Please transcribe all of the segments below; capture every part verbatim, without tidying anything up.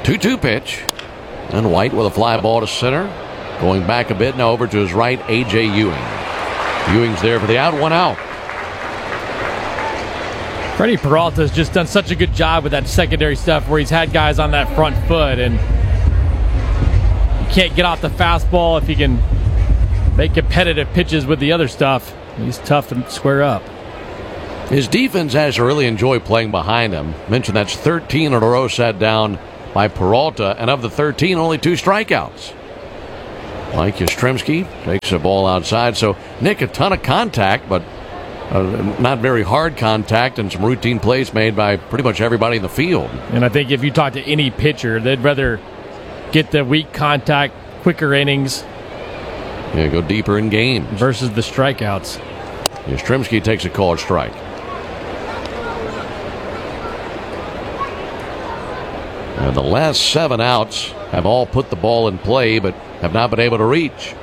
two two pitch. And White with a fly ball to center. Going back a bit now over to his right, A J. Ewing. Ewing's there for the out, one out. Freddie Peralta's just done such a good job with that secondary stuff where he's had guys on that front foot, and you can't get off the fastball if he can make competitive pitches with the other stuff. He's tough to square up. His defense has to really enjoy playing behind him. Mentioned that's thirteen in a row set down by Peralta, and of the thirteen, only two strikeouts. Mike Yastrzemski takes the ball outside. So, Nick, a ton of contact, but uh, not very hard contact, and some routine plays made by pretty much everybody in the field. And I think if you talk to any pitcher, they'd rather get the weak contact, quicker innings. Yeah, go deeper in games. Versus the strikeouts. Yastrzemski takes a called strike. And the last seven outs have all put the ball in play, but have not been able to reach.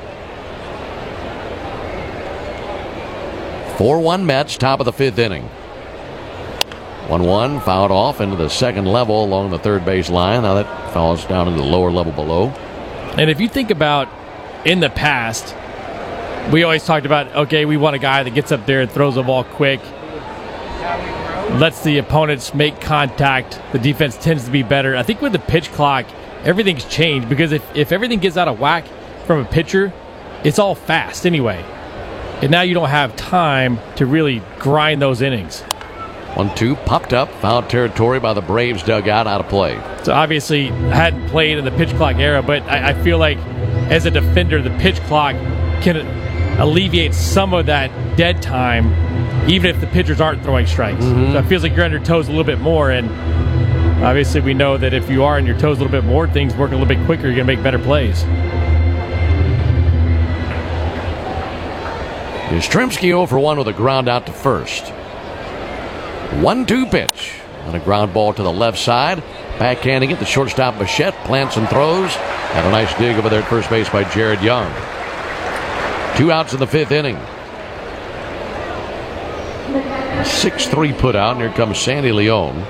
four one Mets, top of the fifth inning. one one fouled off into the second level along the third base line. Now that falls down into the lower level below. And if you think about in the past, we always talked about, okay, we want a guy that gets up there and throws the ball quick, lets the opponents make contact. The defense tends to be better. I think with the pitch clock, everything's changed because if, if everything gets out of whack from a pitcher, it's all fast anyway. And now you don't have time to really grind those innings. one two popped up, foul territory by the Braves dugout, out of play. So obviously hadn't played in the pitch clock era, but I, I feel like as a defender, the pitch clock can alleviate some of that dead time, even if the pitchers aren't throwing strikes. Mm-hmm. So it feels like you're on your toes a little bit more, and obviously we know that if you are on your toes a little bit more, things work a little bit quicker, you're going to make better plays. Yastrzemski oh for one with a ground out to first. one two pitch. And a ground ball to the left side. Backhanding it, the shortstop Bichette plants and throws. And a nice dig over there at first base by Jared Young. Two outs in the fifth inning. six three put out, and here comes Sandy Leon.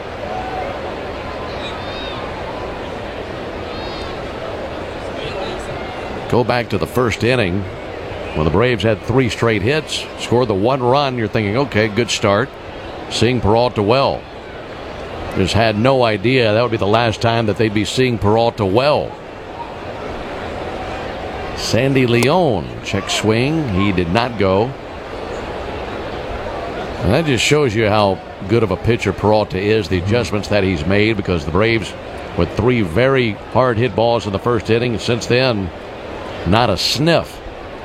Go back to the first inning when the Braves had three straight hits, scored the one run. You're thinking, okay, good start. Seeing Peralta well. Just had no idea that would be the last time that they'd be seeing Peralta well. Sandy Leon, check swing. He did not go. And that just shows you how good of a pitcher Peralta is, the adjustments that he's made, because the Braves, with three very hard hit balls in the first inning, since then, not a sniff.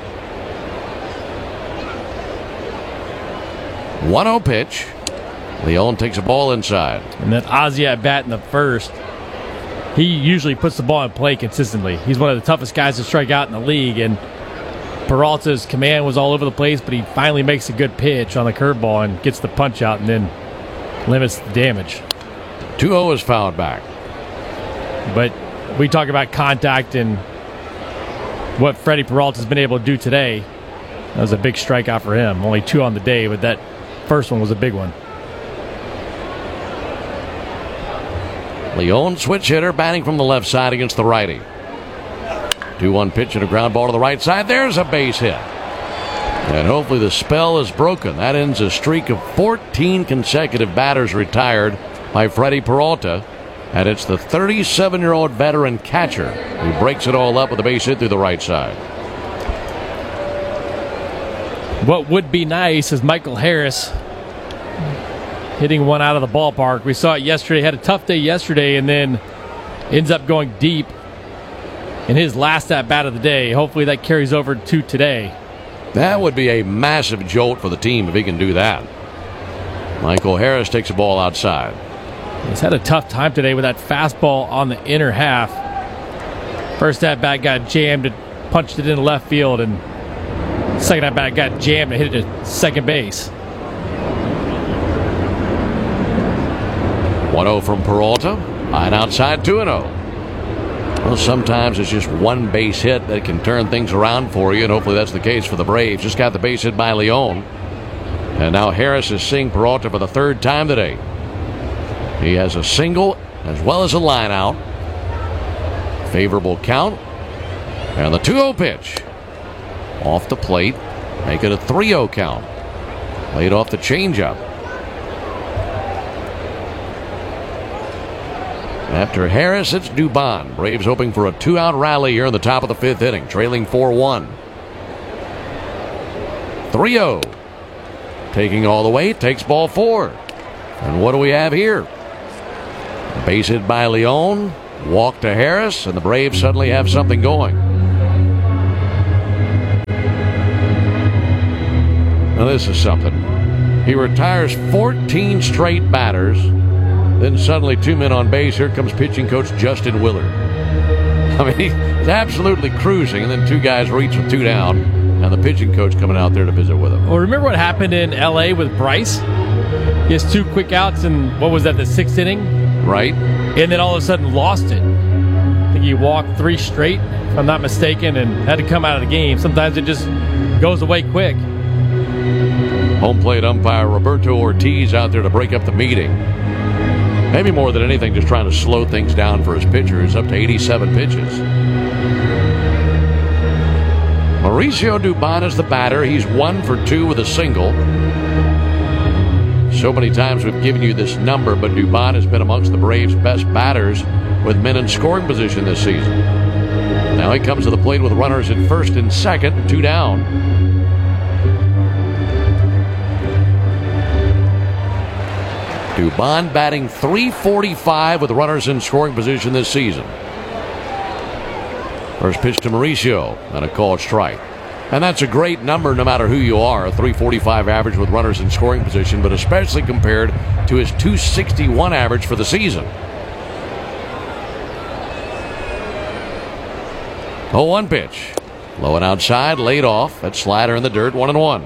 one oh pitch. Leon takes a ball inside. And that Ozzie at bat in the first, he usually puts the ball in play consistently. He's one of the toughest guys to strike out in the league, and Peralta's command was all over the place, but he finally makes a good pitch on the curveball and gets the punch out and then limits the damage. two oh is fouled back. But we talk about contact and what Freddie Peralta's been able to do today. That was a big strikeout for him. Only two on the day, but that first one was a big one. Leon, switch hitter, batting from the left side against the righty. two one pitch and a ground ball to the right side. There's a base hit. And hopefully the spell is broken. That ends a streak of fourteen consecutive batters retired by Freddie Peralta. And it's the thirty-seven-year-old veteran catcher who breaks it all up with a base hit through the right side. What would be nice is Michael Harris hitting one out of the ballpark. We saw it yesterday. Had a tough day yesterday and then ends up going deep in his last at-bat of the day. Hopefully that carries over to today. That would be a massive jolt for the team if he can do that. Michael Harris takes a ball outside. He's had a tough time today with that fastball on the inner half. First at-bat got jammed and punched it into left field, and second at-bat got jammed and hit it to second base. one oh from Peralta. Line outside, two and oh. Well, sometimes it's just one base hit that can turn things around for you, and hopefully that's the case for the Braves. Just got the base hit by Leon. And now Harris is seeing Peralta for the third time today. He has a single as well as a line out. Favorable count. And the two oh pitch. Off the plate. Make it a three oh count. Laid off the changeup. After Harris, it's Dubon. Braves hoping for a two-out rally here in the top of the fifth inning, trailing four one. three oh. Taking all the way, takes ball four. And what do we have here? Base hit by Leone. Walk to Harris, and the Braves suddenly have something going. Now this is something. He retires fourteen straight batters. Then suddenly two men on base. Here comes pitching coach Justin Willard. I mean, he's absolutely cruising, and then two guys reach with two down, and the pitching coach coming out there to visit with him. Well, remember what happened in L A with Bryce? He has two quick outs in, what was that, the sixth inning? Right. And then all of a sudden lost it. I think he walked three straight, if I'm not mistaken, and had to come out of the game. Sometimes it just goes away quick. Home plate umpire Roberto Ortiz out there to break up the meeting. Maybe more than anything, just trying to slow things down for his pitchers. Up to eighty-seven pitches. Mauricio Dubon is the batter. He's one for two with a single. So many times we've given you this number, but Dubon has been amongst the Braves' best batters with men in scoring position this season. Now he comes to the plate with runners at first and second, two down. Dubon batting three forty-five with runners in scoring position this season. First pitch to Mauricio and a called strike. And that's a great number no matter who you are. A three forty-five average with runners in scoring position, but especially compared to his two sixty-one average for the season. oh one pitch. Low and outside, laid off. That slider in the dirt, one and one.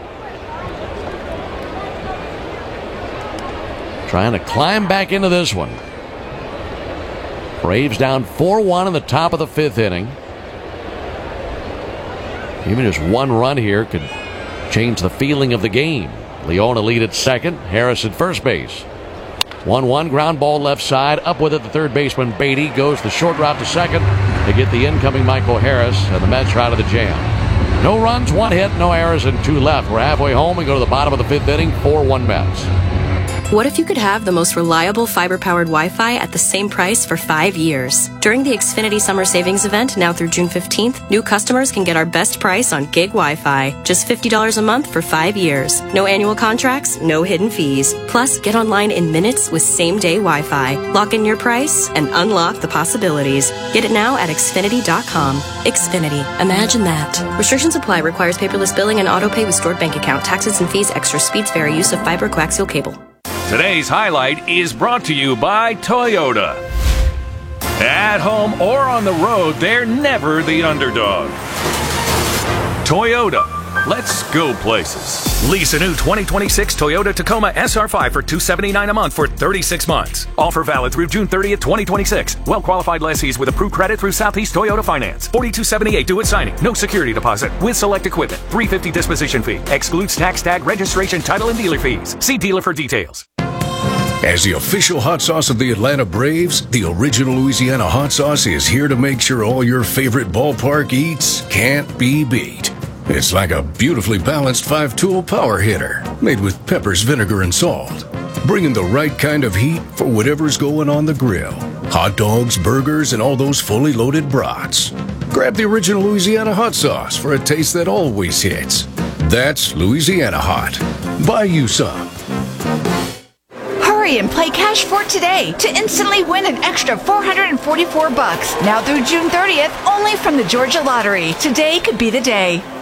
Trying to climb back into this one. Braves down four one in the top of the fifth inning. Even just one run here could change the feeling of the game. Leone lead at second. Harris at first base. one one ground ball left side. Up with it the third baseman Beatty goes the short route to second to get the incoming Michael Harris, and the Mets are out of the jam. No runs, one hit, no errors, and two left. We're halfway home. We go to the bottom of the fifth inning. four one Mets. What if you could have the most reliable fiber-powered Wi-Fi at the same price for five years? During the Xfinity Summer Savings Event, now through June fifteenth, new customers can get our best price on gig Wi-Fi. Just fifty dollars a month for five years. No annual contracts, no hidden fees. Plus, get online in minutes with same-day Wi-Fi. Lock in your price and unlock the possibilities. Get it now at Xfinity dot com. Xfinity. Imagine that. Restrictions apply. Requires paperless billing and auto pay with stored bank account. Taxes and fees. Extra speeds vary. Use of fiber coaxial cable. Today's highlight is brought to you by Toyota. At home or on the road, they're never the underdog. Toyota. Let's go places. Lease a new twenty twenty-six Toyota Tacoma S R five for two hundred seventy-nine dollars a month for thirty-six months. Offer valid through June thirtieth, twenty twenty-six. Well-qualified lessees with approved credit through Southeast Toyota Finance. forty-two seventy-eight due at signing. No security deposit. With select equipment. three hundred fifty dollars disposition fee. Excludes tax, tag, registration, title, and dealer fees. See dealer for details. As the official hot sauce of the Atlanta Braves, the original Louisiana hot sauce is here to make sure all your favorite ballpark eats can't be beat. It's like a beautifully balanced five-tool power hitter made with peppers, vinegar, and salt, bringing the right kind of heat for whatever's going on the grill. Hot dogs, burgers, and all those fully loaded brats. Grab the original Louisiana hot sauce for a taste that always hits. That's Louisiana Hot. Buy you some. Hurry and play Cash for today to instantly win an extra four hundred forty-four bucks. Now through June thirtieth, only from the Georgia Lottery. Today could be the day.